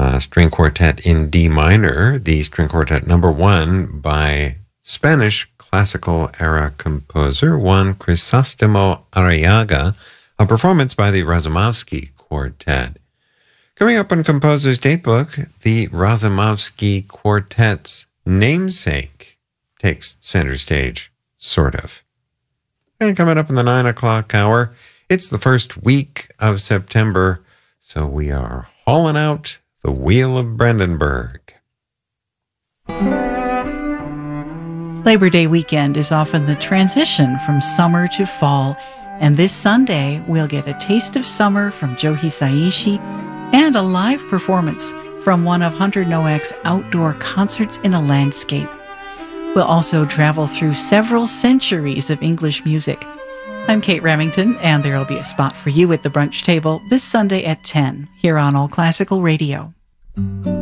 string quartet in D minor, the string quartet number 1 by Spanish classical era composer Juan Crisóstomo Arriaga, a performance by the Razumovsky Quartet. Coming up on Composer's Datebook, the Razumovsky Quartet's namesake takes center stage, sort of. And coming up in the 9 o'clock hour, it's the first week of September, so we are hauling out the Wheel of Brandenburg. Labor Day weekend is often the transition from summer to fall, and this Sunday we'll get a taste of summer from Joe Hisaishi and a live performance from one of Hunter Nowak's outdoor concerts in a landscape. We'll also travel through several centuries of English music. I'm Kate Remington, and there'll be a spot for you at the brunch table this Sunday at 10 here on All Classical Radio.